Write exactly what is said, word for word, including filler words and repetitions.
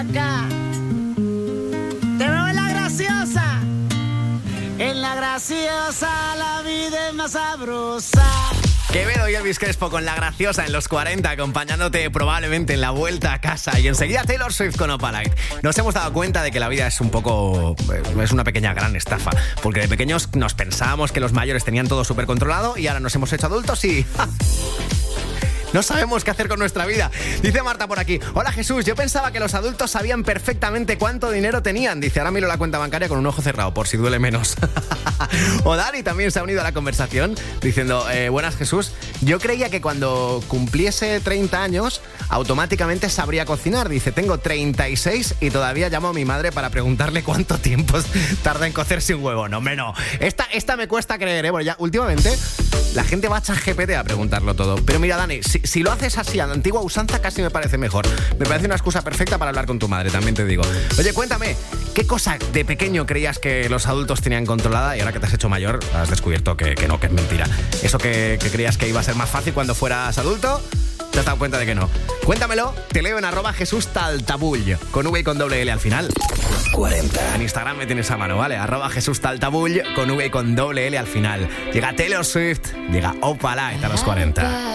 acá. Te veo en la graciosa. En la graciosa la vida es más sabrosa. Quevedo y Elvis Crespo con La Graciosa en los cuarenta, acompañándote probablemente en la vuelta a casa. Y enseguida Taylor Swift con Opalite. Nos hemos dado cuenta de que la vida es un poco... es una pequeña gran estafa. Porque de pequeños nos pensábamos que los mayores tenían todo súper controlado y ahora nos hemos hecho adultos y... ¡ja! No sabemos qué hacer con nuestra vida. Dice Marta por aquí: hola Jesús, yo pensaba que los adultos sabían perfectamente cuánto dinero tenían. Dice, ahora miro la cuenta bancaria con un ojo cerrado, por si duele menos. O Dani también se ha unido a la conversación diciendo, eh, buenas Jesús, yo creía que cuando cumpliese treinta años automáticamente sabría cocinar. Dice, tengo treinta y seis y todavía llamo a mi madre para preguntarle cuánto tiempo tarda en cocerse un huevo. No, hombre, no. Esta, esta me cuesta creer, ¿eh? Bueno, ya últimamente la gente va a ChatGPT a preguntarlo todo. Pero mira, Dani, si, si lo haces así a la antigua usanza, casi me parece mejor. Me parece una excusa perfecta para hablar con tu madre, también te digo. Oye, cuéntame, ¿qué cosa de pequeño creías que los adultos tenían controlada y ahora que te has hecho mayor has descubierto que, que no, que es mentira? Eso que, que creías que iba a ser más fácil cuando fueras adulto, te has dado cuenta de que no. Cuéntamelo, te leo en arroba Jesús Taltabull, con V y con doble L al final. cuarenta. En Instagram me tienes a mano, ¿vale? Arroba Jesús Taltabull, con V y con doble L al final. Llega Taylor Swift, llega Opalite a los cuarenta.